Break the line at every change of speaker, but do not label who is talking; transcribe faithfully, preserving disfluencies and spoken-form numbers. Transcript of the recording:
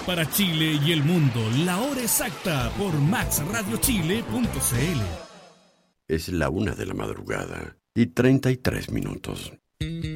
para Chile y el mundo, la hora exacta por max radio chile punto c l.
Es la una de la madrugada y treinta y tres minutos.